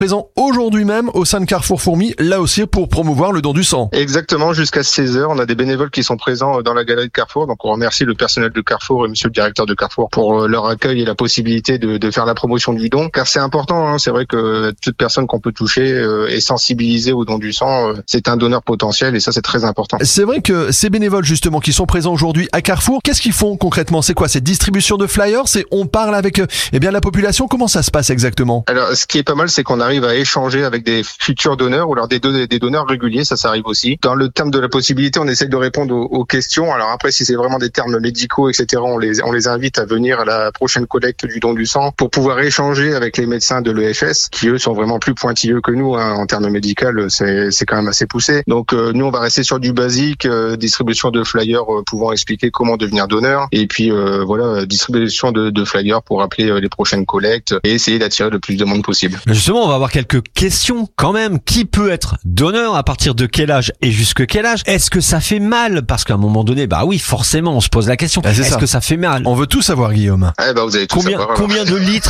présent aujourd'hui même au sein de Carrefour Fourmi, là aussi pour promouvoir le don du sang. Exactement, jusqu'à 16h, on a des bénévoles qui sont présents dans la galerie de Carrefour. Donc on remercie le personnel de Carrefour et monsieur le directeur de Carrefour pour leur accueil et la possibilité de faire la promotion du don. Car c'est important, hein, c'est vrai que toute personne qu'on peut toucher est sensibilisée au don du sang. C'est un donneur potentiel et ça c'est très important. C'est vrai que ces bénévoles justement qui sont présents aujourd'hui à Carrefour, qu'est-ce qu'ils font concrètement? C'est quoi? C'est distribution de flyers? C'est on parle avec la population? Comment ça se passe exactement? Alors ce qui est pas mal, c'est qu'on arrive à échanger avec des futurs donneurs ou alors des donneurs réguliers, ça arrive aussi. Dans le terme de la possibilité, on essaie de répondre aux questions. Alors après, si c'est vraiment des termes médicaux, etc., on les invite à venir à la prochaine collecte du don du sang pour pouvoir échanger avec les médecins de l'EFS qui eux sont vraiment plus pointilleux que nous, hein, en termes médicaux, c'est quand même assez poussé. Donc nous, on va rester sur du basique, distribution de flyers pouvant expliquer comment devenir donneur et puis distribution de flyers pour rappeler les prochaines collectes et essayer d'attirer le plus de monde possible. Justement, on va avoir quelques questions quand même. Qui peut être donneur? À partir de quel âge et jusque quel âge? Est-ce que ça fait mal? Parce qu'à un moment donné, bah oui, forcément, on se pose la question. Est-ce que ça fait mal? On veut tout savoir, Guillaume. Vous allez tout savoir. Combien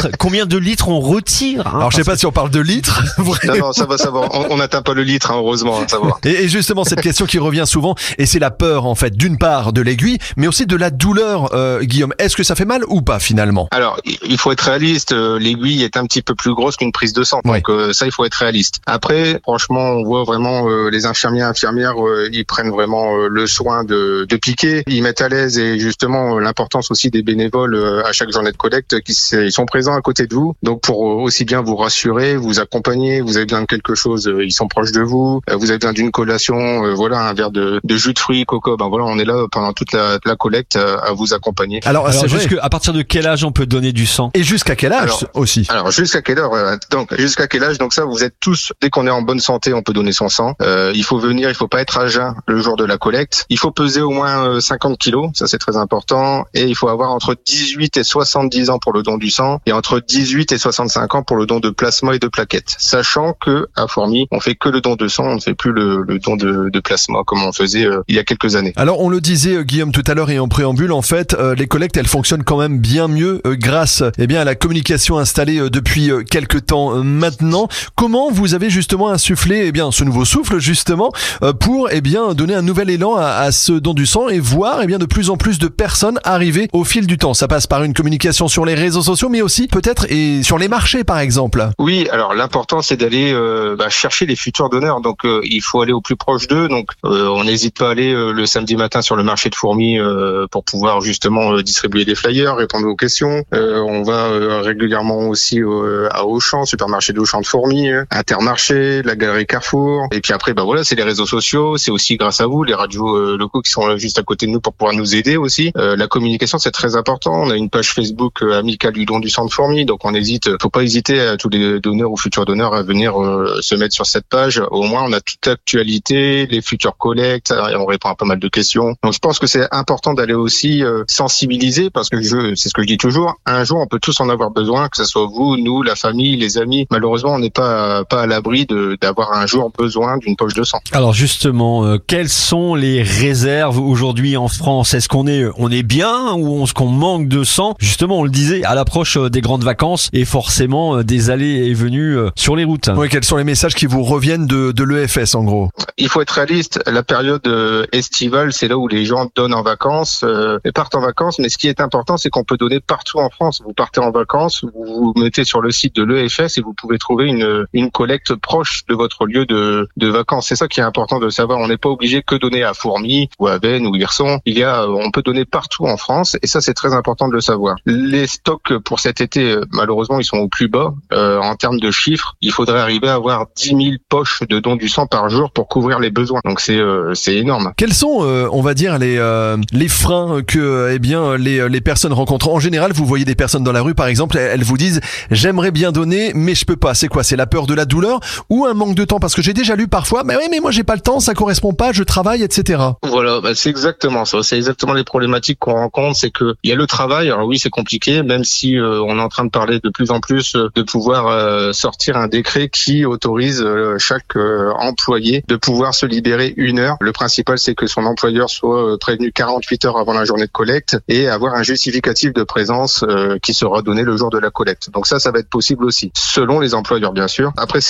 de litres on retire, hein? Alors je sais pas si on parle de litres. Non, ça va savoir. On n'atteint pas le litre, hein, heureusement, ça va. Et justement, cette question qui revient souvent, et c'est la peur en fait, d'une part de l'aiguille, mais aussi de la douleur, Guillaume. Est-ce que ça fait mal ou pas finalement? Alors, il faut être réaliste. L'aiguille est un petit peu plus grosse qu'une prise de sang. Oui. Donc ça, il faut être réaliste. Après, franchement, on voit vraiment les infirmières, ils prennent vraiment le soin de piquer. Ils mettent à l'aise et justement l'importance aussi des bénévoles à chaque journée de collecte ils sont présents à côté de vous. Donc pour aussi bien vous rassurer, vous accompagner, vous avez besoin de quelque chose, ils sont proches de vous. Vous avez besoin d'une collation, un verre de jus de fruits, coco. On est là pendant toute la collecte à vous accompagner. Alors à partir de quel âge on peut donner du sang? Et jusqu'à quel âge aussi? Alors jusqu'à quelle heure? Donc jusqu'à quel âge? Donc ça, vous êtes tous, dès qu'on est en bonne santé, on peut donner son sang. Il faut venir, il faut pas être à jeun le jour de la collecte. Il faut peser au moins 50 kilos, ça c'est très important. Et il faut avoir entre 18 et 70 ans pour le don du sang et entre 18 et 65 ans pour le don de plasma et de plaquettes. Sachant que à Fourmi, on fait que le don de sang, on ne fait plus le don de plasma comme on faisait il y a quelques années. Alors on le disait Guillaume tout à l'heure et en préambule, en fait, les collectes elles fonctionnent quand même bien mieux grâce à la communication installée depuis quelques temps maintenant. Comment vous avez justement insufflé ce nouveau souffle justement pour donner un nouvel élan à ce don du sang et voir de plus en plus de personnes arriver au fil du temps? Ça passe par une communication sur les réseaux sociaux mais aussi peut-être et sur les marchés par exemple. Oui, alors l'important c'est d'aller chercher les futurs donneurs. Donc il faut aller au plus proche d'eux. Donc on n'hésite pas à aller le samedi matin sur le marché de Fourmi pour pouvoir justement distribuer des flyers, répondre aux questions. On va régulièrement aussi à Auchan, supermarché d'Auchan de Fourmi, Intermarché, la galerie Carrefour. Et puis après, c'est les réseaux sociaux. C'est aussi grâce à vous, les radios locaux qui sont là juste à côté de nous pour pouvoir nous aider aussi. La communication, c'est très important. On a une page Facebook amicale du don du sang de Fourmi. Donc faut pas hésiter à tous les donneurs ou futurs donneurs à venir se mettre sur cette page. Au moins, on a toute l'actualité, les futures collectes, et on répond à pas mal de questions. Donc je pense que c'est important d'aller aussi sensibiliser parce que c'est ce que je dis toujours. Un jour, on peut tous en avoir besoin, que ce soit vous, nous, la famille, les amis. Malheureusement, on n'est pas à l'abri d'avoir un jour besoin d'une poche de sang. Alors justement, quelles sont les réserves aujourd'hui en France? Est-ce qu'on est bien ou est-ce qu'on manque de sang? Justement, on le disait, à l'approche des grandes vacances et forcément des allées et venues sur les routes. Oui, quels sont les messages qui vous reviennent de l'EFS en gros? Il faut être réaliste. La période estivale, c'est là où les gens donnent en vacances et partent en vacances. Mais ce qui est important, c'est qu'on peut donner partout en France. Vous partez en vacances, vous vous mettez sur le site de l'EFS et vous pouvez trouver une collecte proche de votre lieu de vacances. C'est ça qui est important de savoir. On n'est pas obligé que donner à Fourmi ou à Vennes ou Hirson. On peut donner partout en France et ça c'est très important de le savoir. Les stocks pour cet été, malheureusement, ils sont au plus bas en termes de chiffres. Il faudrait arriver à avoir 10 000 poches de dons du sang par jour pour couvrir les besoins. Donc c'est énorme. Quels sont, on va dire, les freins que les personnes rencontrent? En général, vous voyez des personnes dans la rue, par exemple, elles vous disent j'aimerais bien donner, mais je peux pas. C'est quoi? C'est la peur de la douleur ou un manque de temps? Parce que j'ai déjà lu parfois, mais moi j'ai pas le temps, ça correspond pas, je travaille, etc. Voilà, c'est exactement ça. C'est exactement les problématiques qu'on rencontre. C'est que il y a le travail. Alors oui, c'est compliqué, même si on est en train de parler de plus en plus de pouvoir sortir un décret qui autorise chaque employé de pouvoir se libérer 1 heure. Le principal, c'est que son employeur soit prévenu 48 heures avant la journée de collecte et avoir un justificatif de présence qui sera donné le jour de la collecte. Donc ça va être possible aussi, selon les employeurs bien sûr. Après